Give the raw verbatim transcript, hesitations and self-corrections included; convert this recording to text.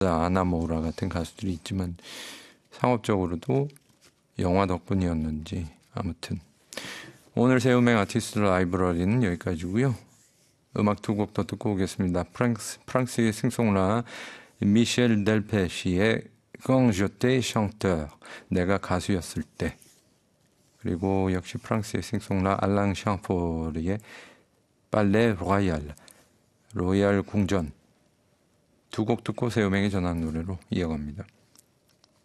아나모우라 같은 가수들이 있지만 상업적으로도 영화 덕분이었는지 아무튼 오늘 새 음악 아티스트 라이브러리는 여기까지고요. 음악 두 곡 더 듣고 오겠습니다. 프랑스, 프랑스의 싱송라 미셸 델페시의 Quand j'étais chanteur, 내가 가수였을 때, 그리고 역시 프랑스의 싱송라 알랑 샹포르의 발레 로얄, 로얄 궁전 두 곡 듣고 새 음악에 전한 노래로 이어갑니다.